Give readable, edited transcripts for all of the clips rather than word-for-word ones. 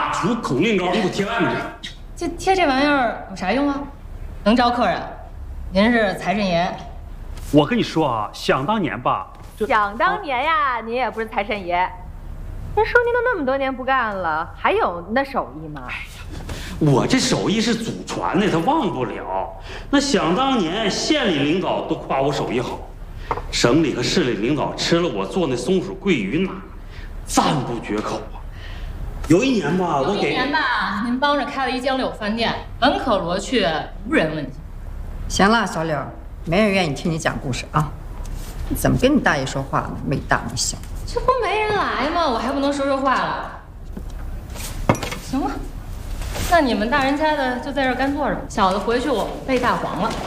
大厨口面糕，你给我贴外面去。 这玩意儿有啥用啊？能招客人。您是财神爷。 我跟你说啊，想当年吧， 想当年呀，您也不是财神爷。您说您都那么多年不干了，还有那手艺吗？ 我这手艺是祖传的，他忘不了。那想当年，县里领导都夸我手艺好，省里和市里领导吃了我做那松鼠桂鱼呐，赞不绝口啊。有一年吧， 您帮着开了一江柳饭店，门可罗雀，无人问津。 行了，小柳，没人愿意听你讲故事啊。你怎么跟你大爷说话呢？没大没小。 这不没人来吗？我还不能说话了。行吧，那你们大人家的就在这儿干坐着，小的回去我备大黄了。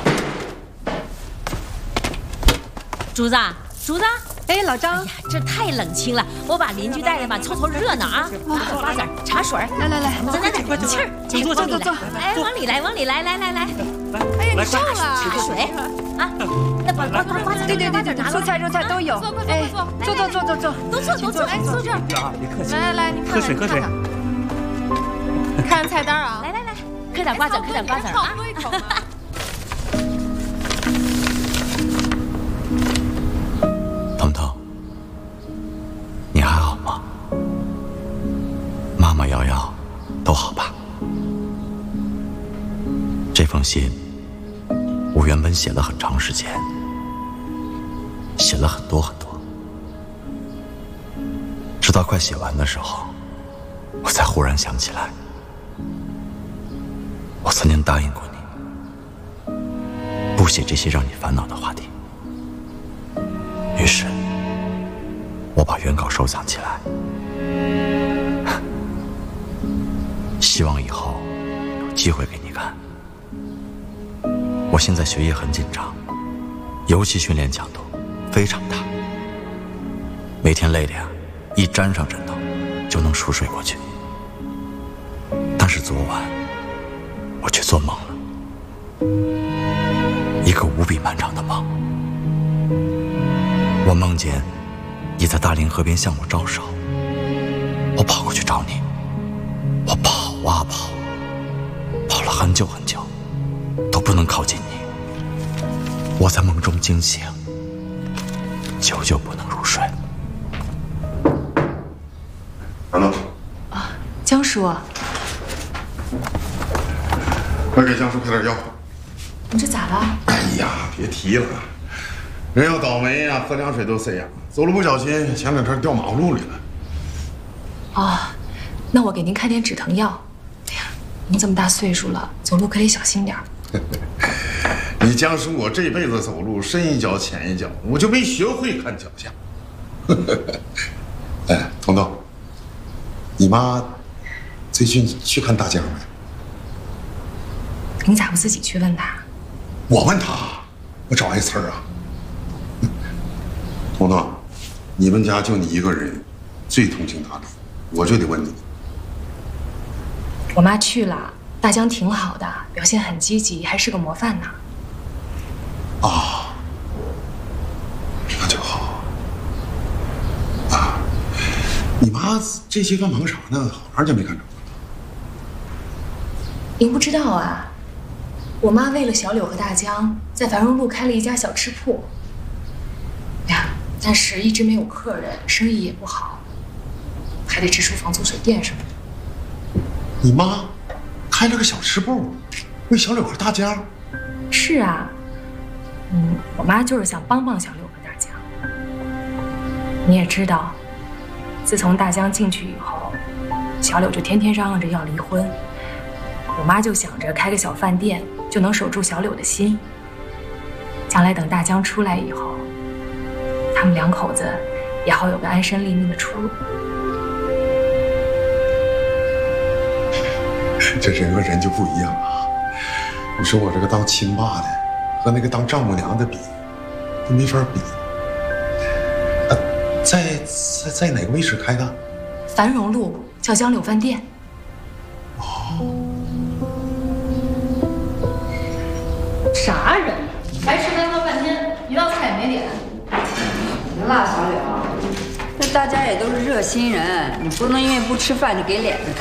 竹子， 哎，老张， 哎呀，这太冷清了，我把邻居带来吧，凑凑热闹啊！拿个瓜子儿、茶水， 来， 快气儿，坐，哎，往里来， 哎呀，你上了， 茶水啊，那把瓜子， 对，蔬菜肉菜都有。哎，坐， 都坐， 来坐这儿。 别客气。 来，你看， 喝水。 看菜单啊。 来，嗑点瓜子啊！ 多一口嘛。 彤彤，你还好吗？妈妈、瑶瑶都好吧？这封信我原本写了很长时间，写了很多，直到快写完的时候，我才忽然想起来，我曾经答应过你，不写这些让你烦恼的话题。于是我把原稿收藏起来，希望以后有机会给你看。我现在学业很紧张，尤其训练强度非常大，每天累的呀，一沾上枕头就能熟睡过去。但是昨晚我却做梦了，一个无比漫长的梦。我梦见你在大凌河边向我招手，我跑过去找你，我跑啊跑，跑了很久都不能靠近你。我在梦中惊醒，久久不能入睡。 兰兰啊，江叔， 快给江叔配点药。 你这咋了？ 哎呀，别提了，人要倒霉呀，喝凉水都塞牙，走了不小心，前两天掉马路里了。 哦，那我给您开点止疼药。哎呀，您这么大岁数了，走路可得小心点儿。 你江叔，我这辈子走路深一脚浅一脚，我就没学会看脚下。哎，彤彤，你妈最近去看大江没？ 你咋不自己去问她？ 我问她，我找挨刺儿啊。彤彤，你们家就你一个人最通情达理，我就得问你。 我妈去了，大江挺好的，表现很积极，还是个模范呢。 啊，那就好。啊，你妈这阶段忙啥呢？好长时间没看着。 您不知道啊，我妈为了小柳和大江，在繁荣路开了一家小吃铺。呀，但是一直没有客人，生意也不好，还得支出房租、水电什么的。 你妈开了个小吃部，为小柳和大江。 是啊，我妈就是想帮帮小柳和大江。你也知道，自从大江进去以后，小柳就天天嚷嚷着要离婚。我妈就想着开个小饭店，就能守住小柳的心。将来等大江出来以后，他们两口子也好有个安身立命的出路。 这人和人就不一样啊！你说我这个当亲爸的和那个当丈母娘的比，都没法比。在哪个位置开的？ 繁荣路叫江柳饭店。 啥人？来吃饭喝半天，一道菜也没点。 行了，小柳，这大家也都是热心人，你不能因为不吃饭就给脸子